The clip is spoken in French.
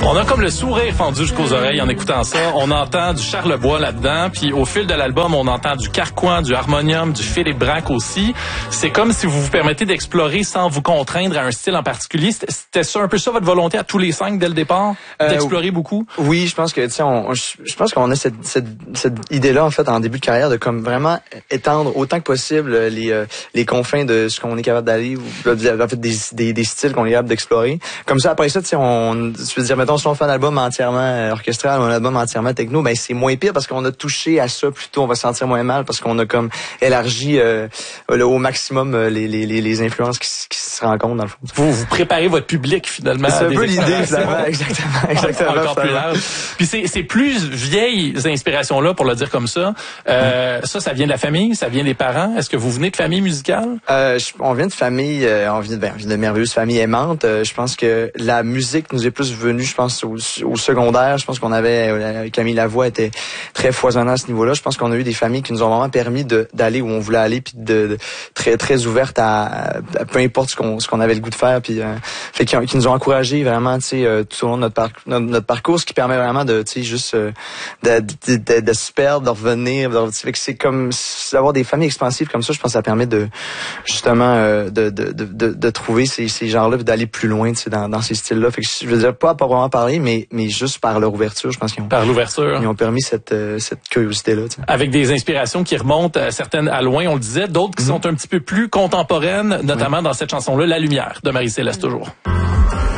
On a comme le sourire fendu jusqu'aux oreilles en écoutant ça. On entend du Charlebois là-dedans, puis au fil de l'album, on entend du Carquois, du harmonium, du Philippe Braque aussi. C'est comme si vous vous permettez d'explorer sans vous contraindre à un style en particulier. C'était ça, un peu ça votre volonté à tous les 5 dès le départ? D'explorer beaucoup? Oui, je pense que, tu sais, je pense qu'on a cette idée-là, en fait, en début de carrière, de comme vraiment étendre autant que possible les confins de ce qu'on est capable d'aller, ou en fait, des styles qu'on est capable d'explorer. Comme ça, après ça, tu sais, je veux dire, mettons, si on fait un album entièrement orchestral ou un album entièrement techno, ben c'est moins pire parce qu'on a touché à ça plutôt, on va se sentir moins mal parce qu'on a comme élargi au maximum les influences qui se rencontrent dans le fond. Vous préparez votre public finalement. C'est un peu l'idée finalement, exactement. Encore plus large. Puis ces plus vieilles inspirations-là, pour le dire comme ça, ça vient de la famille, ça vient des parents. Est-ce que vous venez de famille musicale? On vient de famille, on vient de merveilleuses familles aimantes. Je pense que la musique nous est plus venue, je pense, au secondaire. Je pense qu'on avait, Camille Lavoie était très foisonnant à ce niveau-là. Je pense qu'on a eu des familles qui nous ont vraiment permis d'aller où on voulait aller, puis de très très ouvertes à peu importe ce qu'on avait le goût de faire, puis qui nous ont encouragés vraiment, tu sais, tout au long de notre parcours, ce qui permet vraiment de, tu sais, juste de se perdre, de revenir. Fait que c'est comme d'avoir des familles expansives comme ça. Je pense que ça permet de justement de trouver ces genres-là, d'aller plus loin, tu sais, dans ces styles-là. Fait que je veux dire pas vraiment parler, mais juste par leur ouverture, je pense qu'ils ont permis cette curiosité-là. Tu sais. Avec des inspirations qui remontent certaines à loin, on le disait, d'autres qui sont un petit peu plus contemporaines, notamment dans cette chanson-là, La Lumière de Marie-Céleste toujours.